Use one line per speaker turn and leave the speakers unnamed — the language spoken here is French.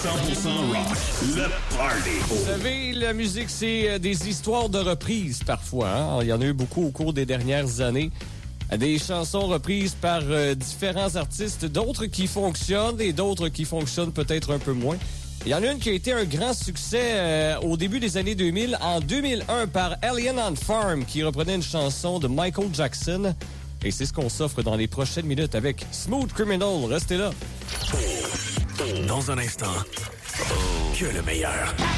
rock. Le Party.
Vous savez, la musique, c'est des histoires de reprises parfois. Hein? Il y en a eu beaucoup au cours des dernières années. Des chansons reprises par différents artistes, d'autres qui fonctionnent et d'autres qui fonctionnent peut-être un peu moins. Il y en a une qui a été un grand succès au début des années 2000, en 2001, par Alien on Farm, qui reprenait une chanson de Michael Jackson. Et c'est ce qu'on s'offre dans les prochaines minutes avec Smooth Criminal. Restez là.
Dans un instant, que le meilleur.